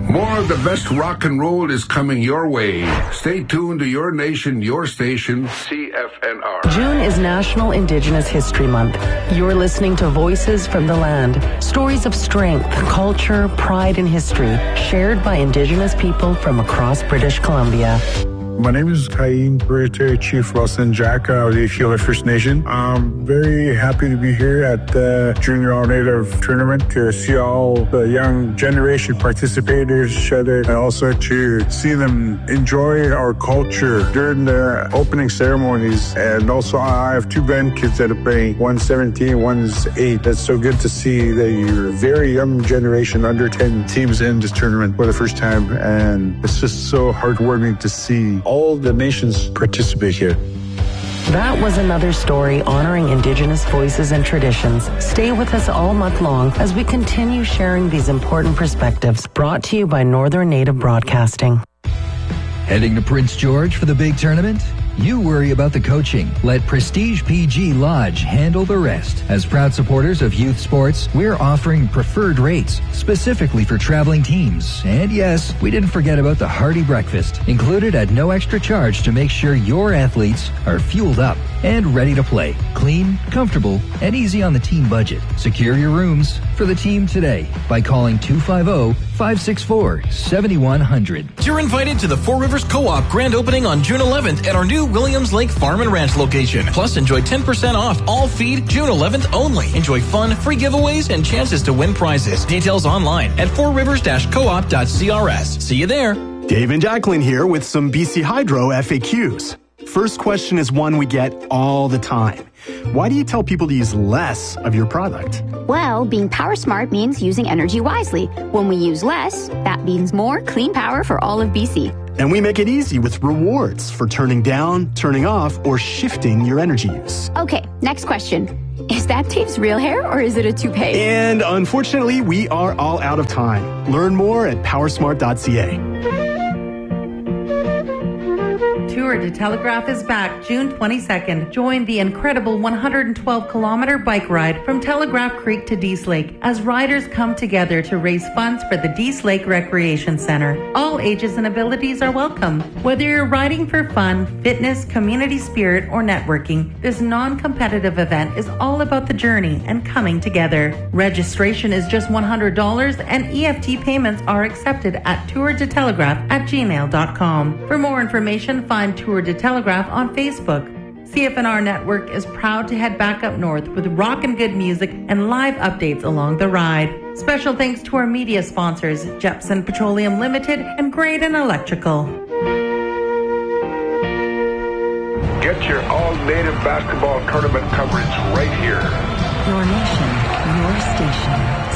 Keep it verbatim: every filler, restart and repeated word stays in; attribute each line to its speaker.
Speaker 1: More of the best rock and roll is coming your way. Stay tuned to your nation, your station, C F N R.
Speaker 2: June is National Indigenous History Month. You're listening to Voices from the Land. Stories of strength, culture, pride, and history shared by Indigenous people from across British Columbia.
Speaker 3: My name is Kaim, Hereditary Chief Wilson Jack of the Aquila First Nation. I'm very happy to be here at the Junior All Native Tournament to see all the young generation participators, and also to see them enjoy our culture during the opening ceremonies. And also, I have two grandkids that are playing. One's seventeen, one's eight. That's so good to see that you're a very young generation, under ten teams in this tournament for the first time. And it's just so heartwarming to see all the nations participate here.
Speaker 2: That was another story honoring Indigenous voices and traditions. Stay with us all month long as we continue sharing these important perspectives, brought to you by Northern Native Broadcasting.
Speaker 4: Heading to Prince George for the big tournament? You worry about the coaching. Let Prestige P G Lodge handle the rest. As proud supporters of youth sports, we're offering preferred rates specifically for traveling teams. And yes, we didn't forget about the hearty breakfast, included at no extra charge to make sure your athletes are fueled up and ready to play. Clean, comfortable, and easy on the team budget. Secure your rooms for the team today by calling two five zero, five six four, seven one zero zero.
Speaker 5: You're invited to the Four Rivers Co-op grand opening on June eleventh at our new Williams Lake Farm and Ranch location. Plus, enjoy ten percent off all feed June eleventh only. Enjoy fun, free giveaways, and chances to win prizes. Details online at four rivers dash co op dot c r s. See you there.
Speaker 6: Dave and Jacqueline here with some B C Hydro F A Qs. First question is one we get all the time. Why do you tell people to use less of your product?
Speaker 7: Well, being power smart means using energy wisely. When we use less, that means more clean power for all of B C.
Speaker 6: And we make it easy with rewards for turning down, turning off, or shifting your energy use.
Speaker 7: Okay, next question. Is that Dave's real hair or is it a toupee?
Speaker 6: And unfortunately, we are all out of time. Learn more at power smart dot c a.
Speaker 8: Tour de Telegraph is back June twenty-second. Join the incredible one hundred twelve kilometer bike ride from Telegraph Creek to Dease Lake as riders come together to raise funds for the Dease Lake Recreation Center. All ages and abilities are welcome. Whether you're riding for fun, fitness, community spirit, or networking, this non-competitive event is all about the journey and coming together. Registration is just one hundred dollars and E F T payments are accepted at tour de telegraph at gmail dot com. For more information, find Tour de Telegraph on Facebook. C F N R Network is proud to head back up north with rockin' good music and live updates along the ride. Special thanks to our media sponsors, Jepson Petroleum Limited and Graydon Electrical.
Speaker 1: Get your all-native basketball tournament coverage right here.
Speaker 2: Your nation, your station.